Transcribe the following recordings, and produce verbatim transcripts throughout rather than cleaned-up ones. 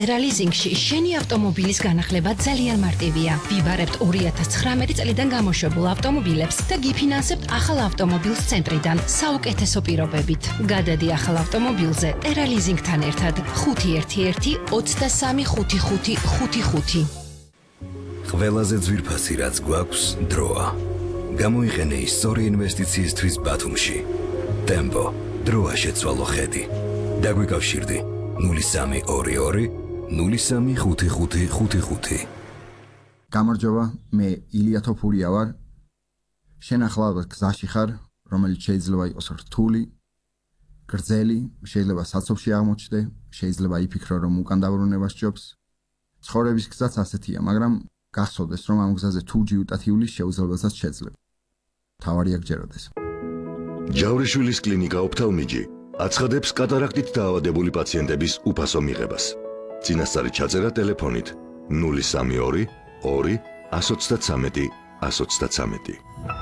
Eralizingში შენი ავტომობილის განახლება ძალიან მარტივია. ვიბარებთ ორი ათას ცხრამეტი წლიდან გამოშვებულ ავტომობილებს და გიფინანსებთ ახალ ავტომობილს ცენტრიდან საუკეთესო პირობებით. გადადი ახალ ავტომობილზე Eralizingთან ერთად ხუთი ერთი ერთი ოცდასამი ხუთი ხუთი ხუთი ხუთი. ყველაზე ძვირფასი რაც გვაქვს დროა. გამოიყენე ის სწორი ინვესტიციისთვის ბათუმში. Tempo დროა შეცვალო ხედი. დაგვიკავშირდი ნული სამი ორი ორი ნული სამი ხუთი ხუთი ხუთი ხუთი. გამარჯობა, მე ილია თოფურია ვარ. შენ ახლა გზაში ხარ, რომელიც შეიძლება იყოს რთული, გრძელი, შეიძლება საცობში აღმოჩნდე, შეიძლება იფიქრო, რომ უკან დაბრუნება სჯობს. ცხოვრების გზაც ასეთია, მაგრამ გახსოვდეს, რომ ამ გზაზე თუ ჯიუტათიულის შეუძლებელსაც შეძლებ. თავარია გჯეროდეს. ჯავრიშვილის კლინიკა ოფთალმიჯი აცხადებს კატარაქტით დაავადებული პაციენტების უფასო მიღებას. წინასწარი ჩაწერა ტელეფონით ნული სამი ორი ორი ათს ოცდათვრამეტი ათს ოცდათვრამეტი.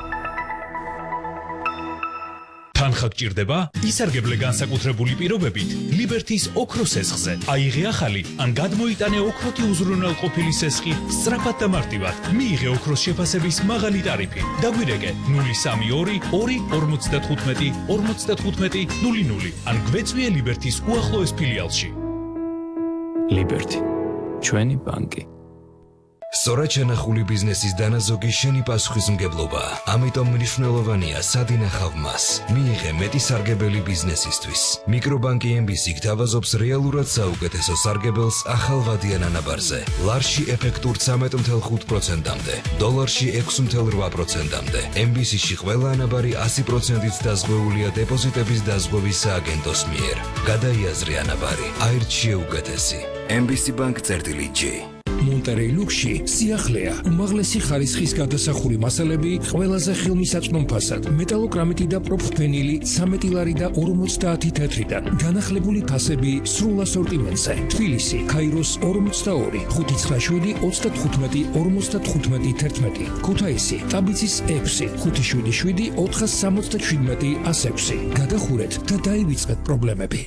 თანხა გჭირდება? ისარგებლე განსაკუთრებული პირობებით ლიბერთის ოქროს სესხზე. აიღე ახალი ან გადმოიტანე ოქროთი უზრუნველყოფილი სესხი სწრაფად და მარტივად. მიიღე ოქროს შეფასების მაღალი ტარიფი. დაგვირეკე ნული სამი ორი ორი ორმოცდათხუთმეტი ორმოცდათხუთმეტი ნული ნული ან გვეწვიე ლიბერთის უახლოეს ფილიალში. ლიბერთი, ჩვენი ბანკი. სწორად შენახული ბიზნესის დანაზოგი შენი პასუხისმგებლობაა. ამიტომ მნიშვნელოვანია სად ინახავ მას. მიიღე მეტი სარგებელი ბიზნესისთვის. მიკრობანკი ემ ბი სი გთავაზობს რეალურად საუკეთესო სარგებელს ახალ ვადიან ანაბარზე. ლარში ეფექტურ ცამეტ ათი ხუთი პროცენტამდე, დოლარში ექვსი ათი რვა პროცენტამდე. ემ ბი სი-ში ყველა ანაბარი ასი პროცენტით დაზღვეულია დეპოზიტების დაზღვევის სააგენტოს მიერ. გადაიაზრე ანაბარი, აირჩიე უკეთესი. ემ ბი სი Bank წერტილი ჯი. მონტერეი ლუქსში სიახლეა, უმაღლესი ხარისხის გადასახური მასალები ყველაზე ხელმისაწვდომ ფასად, მეტალოკრამიტი და პროფენილი ცამეტი ლარი და ორმოცდაათი თეთრიდან, განახლებული ფასები სრულ ასორტიმენტზე. თბილისი, ქაიროს ორმოცდაორი, ხუთი ცხრა შვიდი ოცდათხუთმეტი ორმოცდათხუთმეტი თერთმეტი, ქუთაისი, ტაბიცის ექვსი, ხუთი შვიდი შვიდი ოთხას სამოცდაშვიდმეტი ას ექვსი. გადახურეთ და დაივიწყეთ პრობლემები.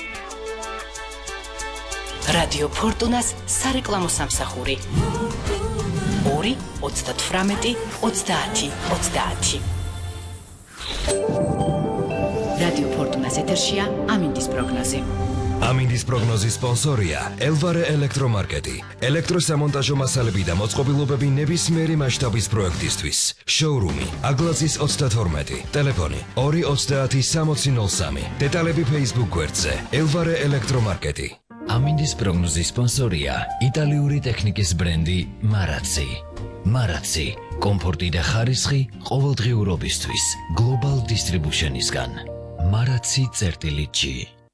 რადიო ფორტუნას სარეკლამო სამსახური ორი ოცდათვრამეტი ოცდაათი ოცდაათი. რადიო ფორტუნას ეთერშია ამინდის პროგნოზი. ამინდის პროგნოზის სპონსორია ელვარე ელექტრომარკეტი. ელექტროსამონტაჟო მასალები და მოწყობილობები ნებისმიერი მასშტაბის პროექტისთვის. შოურუმი აგლაზის ოცდათორმეტი, ტელეფონი ორი ოცდაათი სამოცი ნული სამი. დეტალები Facebook გვერდზე ელვარე ელექტრომარკეტი. ამინდის პროგნოზის სპონსორია იტალიური ტექნიკის ბრენდი მარაცი. მარაცი, კომფორტი და ხარისხი ყოველდღიურობისთვის გლობალ დისტრიბუშენისგან. მარაცი წერტილი ჯი.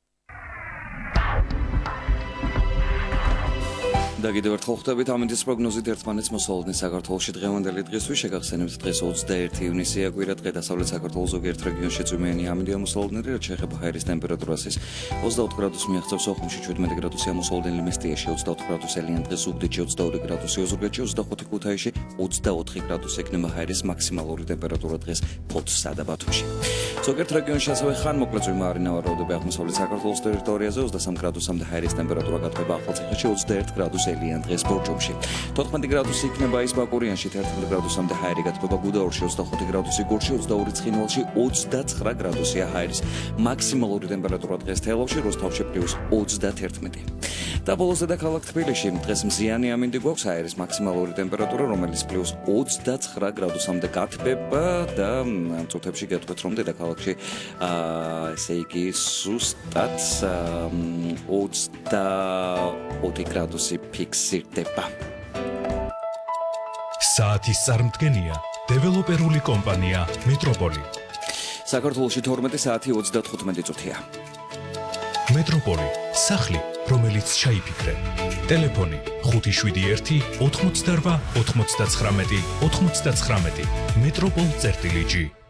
და კიდევ ერთხელ ხვდებით ამინდის პროგნოზით ერთმანეთს მოსალოდნით საქართველოში დღევანდელი დღესთვის შეგახსენებთ დღეს ოცდაერთი ივნისია კვირა დღე დასავლეთ საქართველოს ზოგიერთ რეგიონში წვიმიანი ამინდია მოსალოდნელი რაც შეეხება ჰაერის ტემპერატურას ის ოცდაოთხ გრადუსს მიაღწევს სოხუმში შვიდმეტი გრადუსია მოსალოდნელი მესტიაში ოცდაოთხ გრადუსი ელიან დღეს ზუგდიდში ოცდაორი გრადუსი ოზურგეთში ოცდახუთი ქუთაისში ოცდაოთხი გრადუსი ექნება ჰაერის მაქსიმალური ტემპერატურა დღეს ფოთსა და ბათუმში ზოგიერთ რეგიონში ასევე ხანმოკლე წვიმა არ ინავარდება აღმოსავლეთ საქართველოს ტერიტორიაზე ოცდასამი გრადუსამდე ჰაერის ტემპერატურა გათბება ახალციხეში ოცდაერთი გრადუსი ელიან დღეს ბორჯომში თოთხმეტი გრადუსი იქნება ის ბაკურიანში თერთმეტი გრადუსამდე ჰაერი გათბება გუდაურში ოცდახუთი გრადუსი გორში ოცდაორი ცხინვალში ოცდაცხრა გრადუსია ჰაერის მაქსიმალური ტემპერატურა დღეს თელავში როსტოვში პლუს ოცდათერთმეტი და ბოლოს დედაქალაქ თბილისში დღეს მზიანი ამინდი გვაქვს ჰაერის მაქსიმალური ტემპერატურა რომელიც პლუს ოცდაცხრა გრადუსამდე გათბება და წუთებში გეტყვით რომ დედაქალაქში ესე იგი სუსტად ოცდაოთხი გრადუსი ფიქსირდება. საათის წარმდგენია დეველოპერული კომპანია მეტროპოლი. საქართველოში თორმეტი საათი ოცდათხუთმეტი წუთია. მეტროპოლი, სახლი, რომელიც ჩაიფიქრე. ტელეფონი ხუთი შვიდი ერთი ოთხმოცდარვა ოთხმოცდაცხრამეტი ოთხმოცდაცხრამეტი. მეტროპოლ წერტილი ჯი.